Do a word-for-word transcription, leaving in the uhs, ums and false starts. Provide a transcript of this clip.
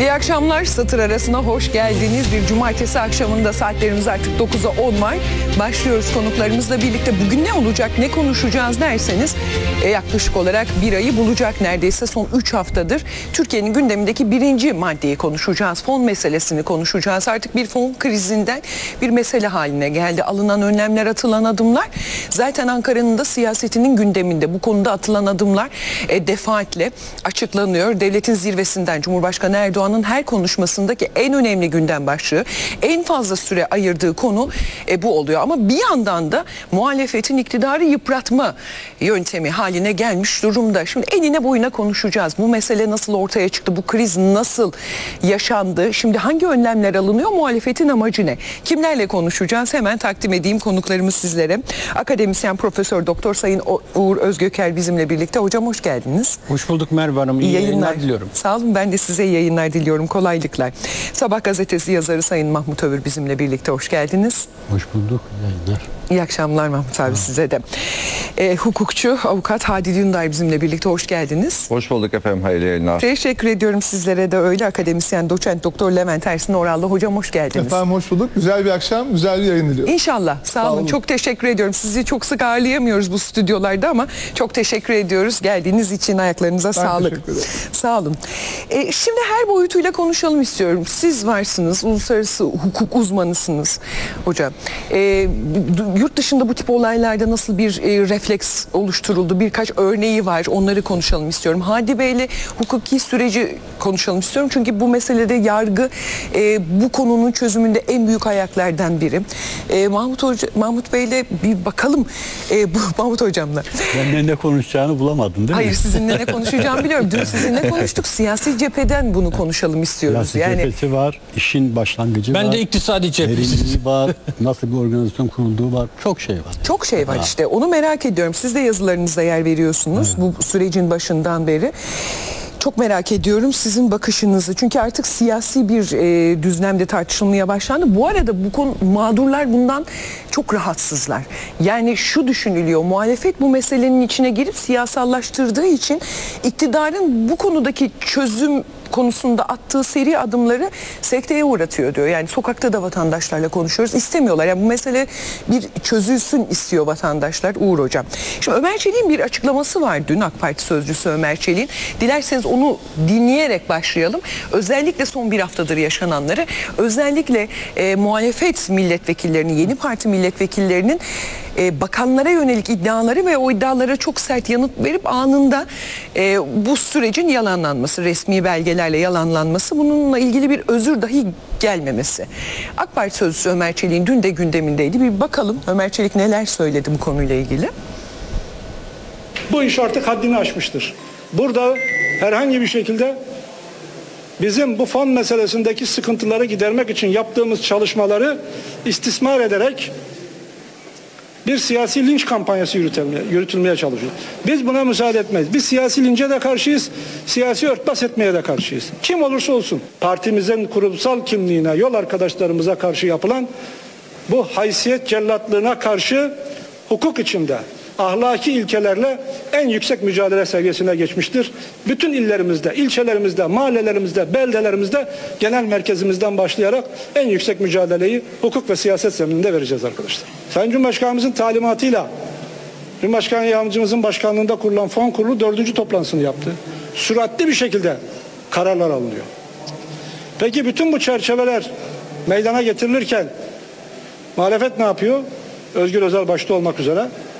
İyi akşamlar, satır arasına hoş geldiniz. Bir cumartesi akşamında saatlerimiz artık dokuza on var. Başlıyoruz konuklarımızla birlikte. Bugün ne olacak, ne konuşacağız derseniz e, yaklaşık olarak bir ayı bulacak neredeyse, son üç haftadır. Türkiye'nin gündemindeki birinci maddeyi konuşacağız. Fon meselesini konuşacağız. Artık bir fon krizinden bir mesele haline geldi. Alınan önlemler, atılan adımlar. Zaten Ankara'nın da siyasetinin gündeminde bu konuda atılan adımlar e, defaatle açıklanıyor. Devletin zirvesinden Cumhurbaşkanı Erdoğan'ın her konuşmasındaki en önemli gündem başlığı, en fazla süre ayırdığı konu e, bu oluyor. Ama bir yandan da muhalefetin iktidarı yıpratma yöntemi haline gelmiş durumda. Şimdi enine boyuna konuşacağız. Bu mesele nasıl ortaya çıktı? Bu kriz nasıl yaşandı? Şimdi hangi önlemler alınıyor? Muhalefetin amacı ne? Kimlerle konuşacağız? Hemen takdim edeyim konuklarımız sizlere. Akademisyen Profesör Doktor Sayın Uğur Özgöker bizimle birlikte. Hocam hoş geldiniz. Hoş bulduk Merve Hanım. İyi, iyi yayınlar. yayınlar diliyorum. Sağ olun, ben de size iyi yayınlar diliyorum. Kolaylıklar. Sabah gazetesi yazarı Sayın Mahmut Övür bizimle birlikte. Hoş geldiniz. Hoş bulduk. İyi yayınlar. İyi akşamlar Mahmut abi, ha. size de. E, hukukçu, avukat Hadi Dündar bizimle birlikte. Hoş geldiniz. Hoş bulduk efendim. Hayırlı yayınlar. Teşekkür ediyorum sizlere de öyle. Akademisyen Doçent Doktor Levent Ersin Orallı. Hocam hoş geldiniz. Efendim hoş bulduk. Güzel bir akşam, güzel bir yayın diliyorum. İnşallah. Sağ, Sağ olun. olun. Çok teşekkür ediyorum. Sizi çok sık ağırlayamıyoruz bu stüdyolarda ama çok teşekkür ediyoruz. Geldiğiniz için ayaklarınıza ben sağlık. Sağ olun. E, şimdi her boyutuyla konuşalım istiyorum. Siz varsınız, uluslararası hukuk uzmanısınız hocam. E, yurt dışında bu tip olaylarda nasıl bir e, refleks oluşturuldu? Birkaç örneği var. Onları konuşalım istiyorum. Hadi Bey'le hukuki süreci konuşalım istiyorum. Çünkü bu meselede yargı e, bu konunun çözümünde en büyük ayaklardan biri. E, Mahmut Hoca, Mahmut Bey'le bir bakalım. E, bu Mahmut Hocam'la. Ben ne konuşacağını bulamadın değil mi? Hayır, sizinle ne konuşacağımı biliyorum. Dün sizinle konuştuk. Siyasi cepheden bunu konuşalım istiyoruz. Siyasi yani... cephesi var, işin başlangıcı ben var. Ben de iktisadi cephesi var, nasıl bir organizasyon kurulduğu var. Çok şey var. Çok şey var ha. işte. Onu merak ediyorum. Siz de yazılarınızda yer veriyorsunuz. Evet. Bu sürecin başından beri. Çok merak ediyorum sizin bakışınızı. Çünkü artık siyasi bir e, düzlemde tartışılmaya başlandı. Bu arada bu konu, mağdurlar bundan çok rahatsızlar. Yani şu düşünülüyor, muhalefet bu meselenin içine girip siyasallaştırdığı için iktidarın bu konudaki çözüm konusunda attığı seri adımları sekteye uğratıyor diyor. Yani sokakta da vatandaşlarla konuşuyoruz. İstemiyorlar. Yani bu mesele bir çözülsün istiyor vatandaşlar. Uğur Hocam. Şimdi Ömer Çelik'in bir açıklaması var dün, AK Parti sözcüsü Ömer Çelik'in. Dilerseniz onu dinleyerek başlayalım. Özellikle son bir haftadır yaşananları, özellikle e, muhalefet milletvekillerinin, yeni parti milletvekillerinin e, bakanlara yönelik iddiaları ve o iddialara çok sert yanıt verip anında e, bu sürecin yalanlanması, resmi belgelerle yalanlanması, bununla ilgili bir özür dahi gelmemesi. AK Parti sözcüsü Ömer Çelik'in dün de gündemindeydi. Bir bakalım Ömer Çelik neler söyledi bu konuyla ilgili. Bu iş artık haddini aşmıştır. Burada herhangi bir şekilde bizim bu fon meselesindeki sıkıntıları gidermek için yaptığımız çalışmaları istismar ederek bir siyasi linç kampanyası yürütülmeye, yürütülmeye çalışıyor. Biz buna müsaade etmeyiz. Biz siyasi lince de karşıyız, siyasi örtbas etmeye de karşıyız. Kim olursa olsun partimizin kurumsal kimliğine, yol arkadaşlarımıza karşı yapılan bu haysiyet cellatlığına karşı hukuk içinde ahlaki ilkelerle en yüksek mücadele seviyesine geçmiştir. Bütün illerimizde, ilçelerimizde, mahallelerimizde, beldelerimizde, genel merkezimizden başlayarak en yüksek mücadeleyi hukuk ve siyaset zemininde vereceğiz arkadaşlar. Sayın Cumhurbaşkanımızın talimatıyla Cumhurbaşkanı Yardımcımızın başkanlığında kurulan fon kurulu dördüncü toplantısını yaptı. Süratli bir şekilde kararlar alınıyor. Peki bütün bu çerçeveler meydana getirilirken muhalefet ne yapıyor? Özgür Özel başta olmak üzere